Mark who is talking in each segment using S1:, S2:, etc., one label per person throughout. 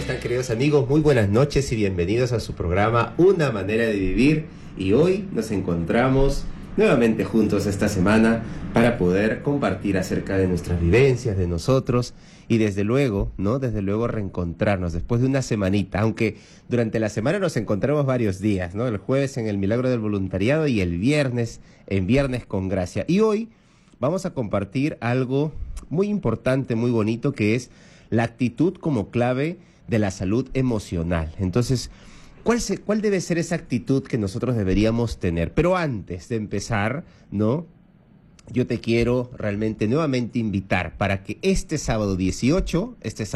S1: están, queridos amigos? Muy buenas noches y bienvenidos a su programa Una Manera de Vivir. Y hoy nos encontramos nuevamente juntos esta semana para poder compartir acerca de nuestras vivencias, de nosotros y desde luego, ¿no? Desde luego reencontrarnos después de una semanita, aunque durante la semana nos encontramos varios días, ¿no? El jueves en el Milagro del Voluntariado y el viernes en Viernes con Gracia. Y hoy vamos a compartir algo muy importante, muy bonito, que es la actitud como clave de la salud emocional. Entonces, ¿cuál debe ser esa actitud que nosotros deberíamos tener? Pero antes de empezar, ¿no? Yo te quiero realmente nuevamente invitar para que este sábado 18,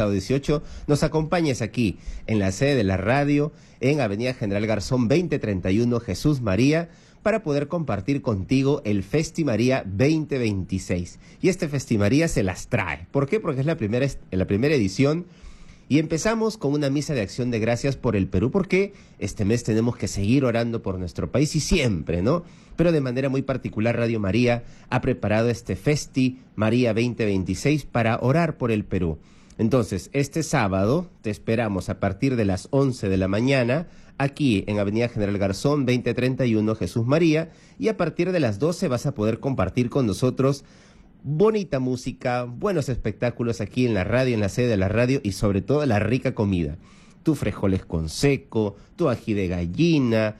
S1: nos acompañes aquí en la sede de la radio, en Avenida General Garzón 2031 Jesús María, para poder compartir contigo el Festimaría 2026. Y este Festimaría se las trae. ¿Por qué? Porque es la primera edición. Y empezamos con una misa de acción de gracias por el Perú, porque este mes tenemos que seguir orando por nuestro país y siempre, ¿no? Pero de manera muy particular, Radio María ha preparado este Festi María 2026 para orar por el Perú. Entonces, este sábado te esperamos a partir de las 11 de la mañana, aquí en Avenida General Garzón 2031 Jesús María, y a partir de las 12 vas a poder compartir con nosotros bonita música, buenos espectáculos aquí en la radio, en la sede de la radio, y sobre todo la rica comida. Tu frijoles con seco, tu ají de gallina,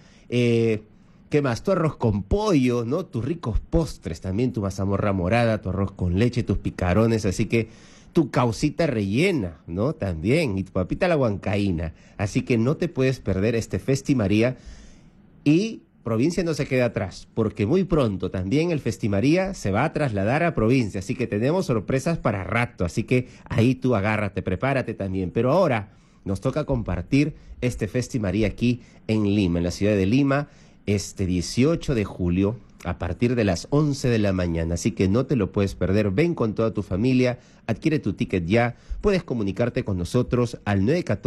S1: ¿qué más? Tu arroz con pollo, ¿no? Tus ricos postres también, tu mazamorra morada, tu arroz con leche, tus picarones, así que tu caucita rellena, ¿no? También, y tu papita a la huancaína. Así que no te puedes perder este Festimaría. Y provincia no se queda atrás, porque muy pronto también el Festimaría se va a trasladar a provincia, así que tenemos sorpresas para rato, así que ahí tú agárrate, prepárate también. Pero ahora nos toca compartir este Festimaría aquí en Lima, en la ciudad de Lima, este 18 de julio, a partir de las 11 de la mañana, así que no te lo puedes perder. Ven con toda tu familia, adquiere tu ticket ya, puedes comunicarte con nosotros al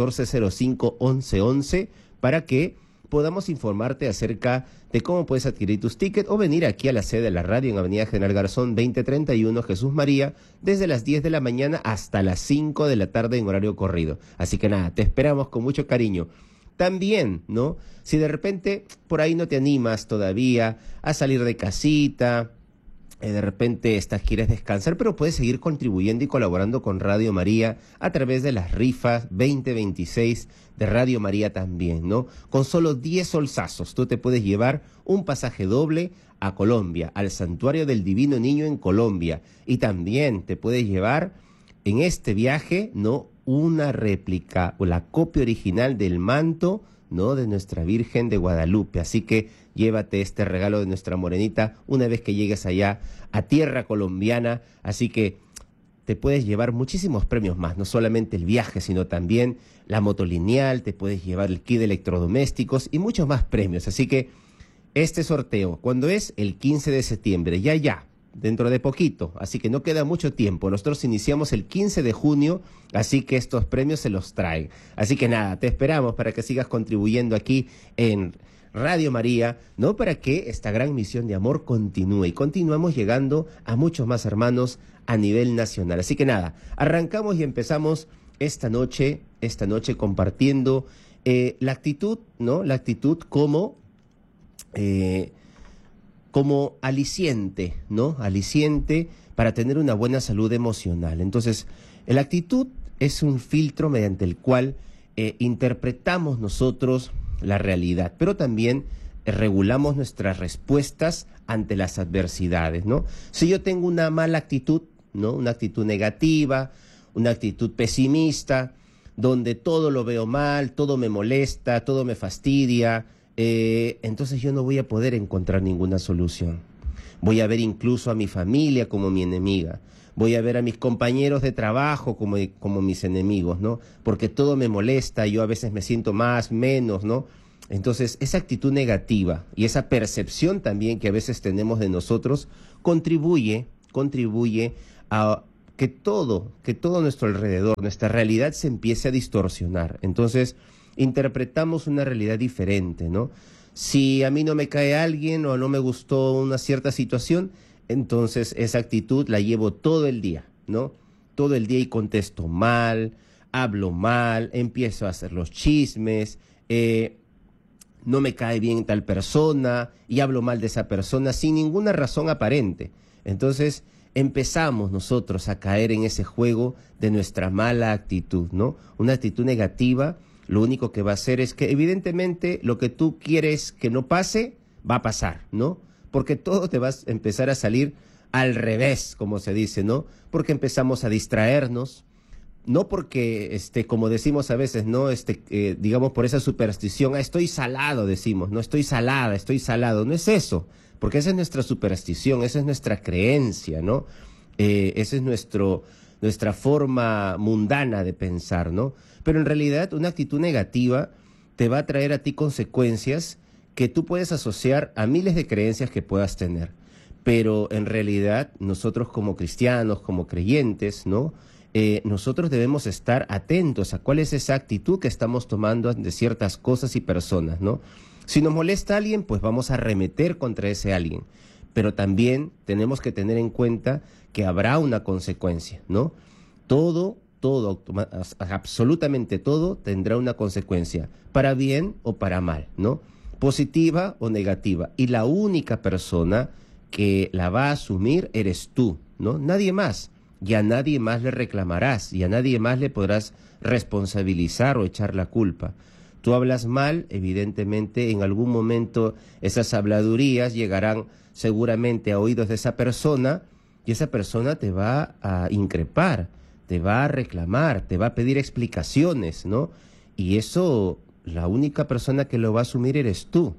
S1: 914-05-1111 para que podamos informarte acerca de cómo puedes adquirir tus tickets o venir aquí a la sede de la radio en Avenida General Garzón 2031 Jesús María desde las 10 de la mañana hasta las 5 de la tarde en horario corrido. Así que nada, te esperamos con mucho cariño. También, ¿no? Si de repente por ahí no te animas todavía a salir de casita, de repente quieres descansar, pero puedes seguir contribuyendo y colaborando con Radio María a través de las rifas 2026 de Radio María también, ¿no? Con solo 10 solsazos tú te puedes llevar un pasaje doble a Colombia, al Santuario del Divino Niño en Colombia, y también te puedes llevar en este viaje, ¿no?, una réplica o la copia original del manto, ¿no?, de nuestra Virgen de Guadalupe. Así que llévate este regalo de nuestra morenita una vez que llegues allá a tierra colombiana. Así que te puedes llevar muchísimos premios más, no solamente el viaje, sino también la motolineal, te puedes llevar el kit de electrodomésticos y muchos más premios. Así que este sorteo, ¿cuándo es? El 15 de septiembre, ya, dentro de poquito, así que no queda mucho tiempo. Nosotros iniciamos el 15 de junio, así que estos premios se los traen. Así que nada, te esperamos para que sigas contribuyendo aquí en Radio María, ¿no?, para que esta gran misión de amor continúe y continuamos llegando a muchos más hermanos a nivel nacional. Así que nada, arrancamos y empezamos esta noche compartiendo la actitud, ¿no?, la actitud como aliciente, ¿no? Aliciente para tener una buena salud emocional. Entonces, la actitud es un filtro mediante el cual interpretamos nosotros la realidad, pero también regulamos nuestras respuestas ante las adversidades, ¿no? Si yo tengo una mala actitud, ¿no?, una actitud negativa, una actitud pesimista, donde todo lo veo mal, todo me molesta, todo me fastidia, entonces yo no voy a poder encontrar ninguna solución. Voy a ver incluso a mi familia como mi enemiga. Voy a ver a mis compañeros de trabajo como mis enemigos, ¿no? Porque todo me molesta, yo a veces me siento más, menos, ¿no? Entonces, esa actitud negativa y esa percepción también que a veces tenemos de nosotros contribuye a que todo nuestro alrededor, nuestra realidad se empiece a distorsionar. Entonces, interpretamos una realidad diferente, ¿no? Si a mí no me cae alguien o no me gustó una cierta situación, entonces esa actitud la llevo todo el día, ¿no? Todo el día y contesto mal, hablo mal, empiezo a hacer los chismes, no me cae bien tal persona y hablo mal de esa persona sin ninguna razón aparente. Entonces empezamos nosotros a caer en ese juego de nuestra mala actitud, ¿no? Una actitud negativa, lo único que va a hacer es que evidentemente lo que tú quieres que no pase, va a pasar, ¿no? Porque todo te va a empezar a salir al revés, como se dice, ¿no? Porque empezamos a distraernos, no porque, como decimos a veces, ¿no? Digamos por esa superstición, estoy salado, decimos, no estoy salada, estoy salado, no es eso, porque esa es nuestra superstición, esa es nuestra creencia, ¿no? Esa es nuestra forma mundana de pensar, ¿no? Pero en realidad una actitud negativa te va a traer a ti consecuencias que tú puedes asociar a miles de creencias que puedas tener. Pero en realidad nosotros como cristianos, como creyentes, ¿no? Nosotros debemos estar atentos a cuál es esa actitud que estamos tomando ante ciertas cosas y personas, ¿no? Si nos molesta alguien, pues vamos a arremeter contra ese alguien. Pero también tenemos que tener en cuenta que habrá una consecuencia, ¿no? Todo, absolutamente todo tendrá una consecuencia, para bien o para mal, ¿no? Positiva o negativa. Y la única persona que la va a asumir eres tú, ¿no? Nadie más. Y a nadie más le reclamarás, y a nadie más le podrás responsabilizar o echar la culpa. Tú hablas mal, evidentemente en algún momento esas habladurías llegarán seguramente a oídos de esa persona, y esa persona te va a increpar, te va a reclamar, te va a pedir explicaciones, ¿no? Y eso, la única persona que lo va a asumir eres tú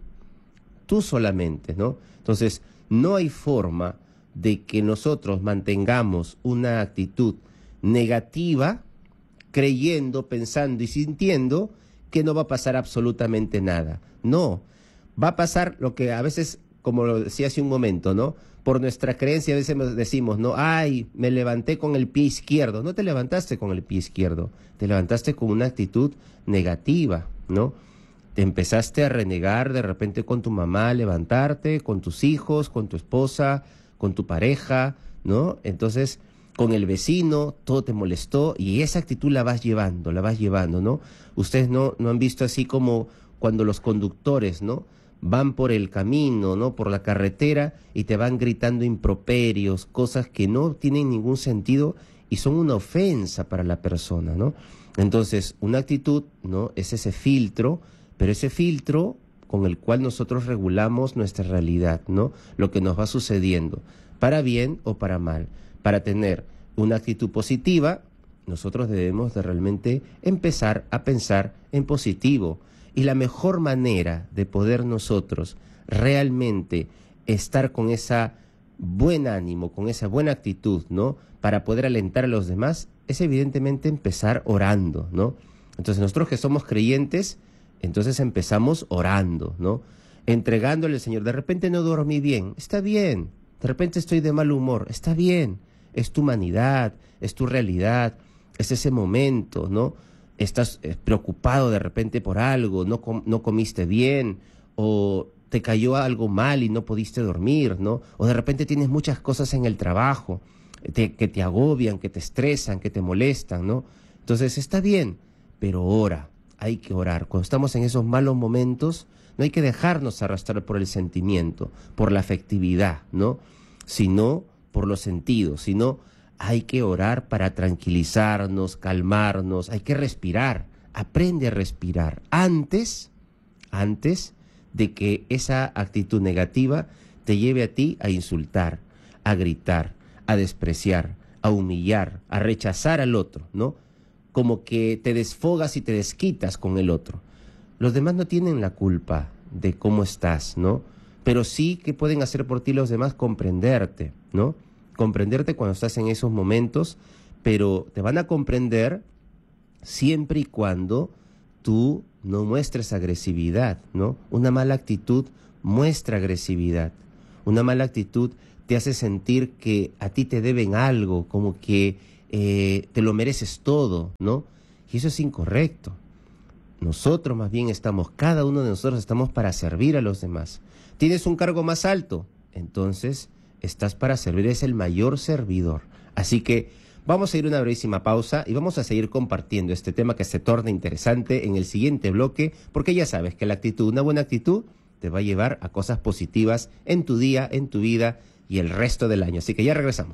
S1: solamente, ¿no? Entonces, no hay forma de que nosotros mantengamos una actitud negativa, creyendo, pensando y sintiendo que no va a pasar absolutamente nada. No, va a pasar lo que a veces, como lo decía hace un momento, ¿no? Por nuestra creencia a veces decimos, ¿no? Ay, me levanté con el pie izquierdo. No te levantaste con el pie izquierdo, te levantaste con una actitud negativa, ¿no? Te empezaste a renegar de repente con tu mamá, levantarte, con tus hijos, con tu esposa, con tu pareja, ¿no? Entonces, con el vecino, todo te molestó y esa actitud la vas llevando, ¿no? Ustedes no han visto así como cuando los conductores, ¿no? Van por el camino, ¿no? Por la carretera y te van gritando improperios, cosas que no tienen ningún sentido y son una ofensa para la persona, ¿no? Entonces, una actitud, ¿no? Es ese filtro, pero ese filtro con el cual nosotros regulamos nuestra realidad, ¿no? Lo que nos va sucediendo, para bien o para mal. Para tener una actitud positiva, nosotros debemos de realmente empezar a pensar en positivo. Y la mejor manera de poder nosotros realmente estar con ese buen ánimo, con esa buena actitud, ¿no? Para poder alentar a los demás, es evidentemente empezar orando, ¿no? Entonces nosotros que somos creyentes, entonces empezamos orando, ¿no? Entregándole al Señor. De repente no dormí bien, está bien. De repente estoy de mal humor, está bien. Es tu humanidad, es tu realidad, es ese momento, ¿no? Estás preocupado de repente por algo, no comiste bien, o te cayó algo mal y no pudiste dormir, ¿no? O de repente tienes muchas cosas en el trabajo que te agobian, que te estresan, que te molestan, ¿no? Entonces está bien, pero ora. Hay que orar. Cuando estamos en esos malos momentos, no hay que dejarnos arrastrar por el sentimiento, por la afectividad, ¿no? Sino por los sentidos, sino hay que orar para tranquilizarnos, calmarnos, hay que respirar. Aprende a respirar antes de que esa actitud negativa te lleve a ti a insultar, a gritar, a despreciar, a humillar, a rechazar al otro, ¿no? Como que te desfogas y te desquitas con el otro. Los demás no tienen la culpa de cómo estás, ¿no? Pero sí que pueden hacer por ti los demás comprenderte, ¿no? Comprenderte cuando estás en esos momentos, pero te van a comprender siempre y cuando tú no muestres agresividad, ¿no? Una mala actitud muestra agresividad. Una mala actitud te hace sentir que a ti te deben algo, como que te lo mereces todo, ¿no? Y eso es incorrecto. Nosotros más bien cada uno de nosotros estamos para servir a los demás. ¿Tienes un cargo más alto? Entonces estás para servir, es el mayor servidor. Así que Vamos a ir a una brevísima pausa y vamos a seguir compartiendo este tema que se torna interesante en el siguiente bloque, porque ya sabes que la actitud, una buena actitud, te va a llevar a cosas positivas en tu día, en tu vida y el resto del año. Así que ya regresamos.